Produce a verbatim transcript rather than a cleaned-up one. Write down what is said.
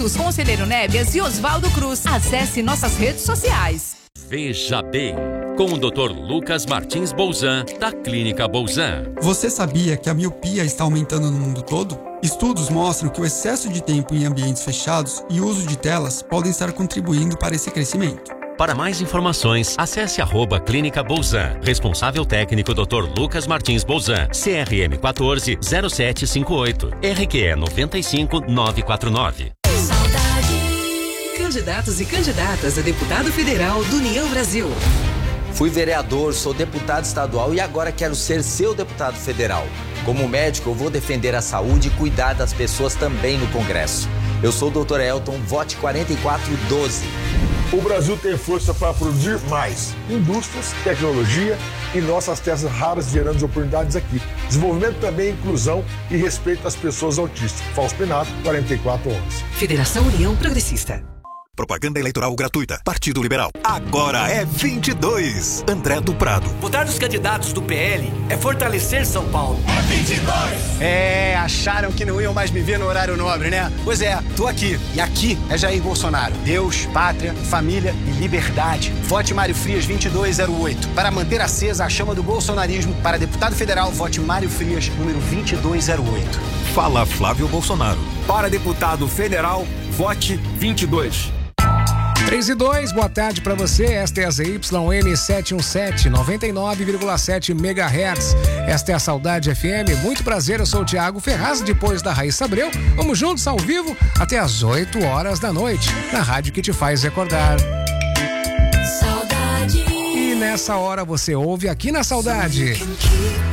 Cruz, Conselheiro Nébias e Oswaldo Cruz. Acesse nossas redes sociais. Veja bem, com o doutor Lucas Martins Bolzan, da Clínica Bolzan. Você sabia que a miopia está aumentando no mundo todo? Estudos mostram que o excesso de tempo em ambientes fechados e o uso de telas podem estar contribuindo para esse crescimento. Para mais informações, acesse arroba Clínica Bolzan. Responsável técnico doutor Lucas Martins Bolzan. C R M quatorze zero sete cinco oito. R Q E nove cinco nove quatro nove. Candidatos e candidatas a deputado federal do União Brasil. Fui vereador, sou deputado estadual e agora quero ser seu deputado federal. Como médico, eu vou defender a saúde e cuidar das pessoas também no Congresso. Eu sou o doutor Elton, vote quarenta e quatro doze. O Brasil tem força para produzir mais indústrias, tecnologia e nossas terras raras gerando oportunidades aqui. Desenvolvimento também, inclusão e respeito às pessoas autistas. Fausto Penato, quarenta e quatro onze. Federação União Progressista. Propaganda eleitoral gratuita. Partido Liberal. Agora é vinte e dois. André do Prado. Votar nos candidatos do P L é fortalecer São Paulo. É vinte e dois! É, acharam que não iam mais me ver no horário nobre, né? Pois é, tô aqui. E aqui é Jair Bolsonaro. Deus, pátria, família e liberdade. Vote Mário Frias vinte e dois zero oito. Para manter acesa a chama do bolsonarismo, para deputado federal, vote Mário Frias, número vinte e dois zero oito. Fala Flávio Bolsonaro. Para deputado federal, vote vinte e dois. três e dois, boa tarde para você. Esta é a Z Y M setecentos e dezessete, noventa e nove vírgula sete megahertz. Esta é a Saudade F M. Muito prazer, eu sou o Thiago Ferraz, depois da Raíssa Abreu. Vamos juntos ao vivo até às oito horas da noite, na rádio que te faz recordar. Saudade. E nessa hora você ouve aqui na Saudade.